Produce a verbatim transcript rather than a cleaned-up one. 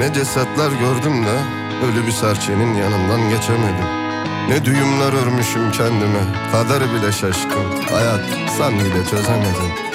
Ne cesetler gördüm de ölü bir serçenin yanından geçemedim. Ne düğümler örmüşüm kendime, kader bile şaşkın. Hayat sen bile çözemedin.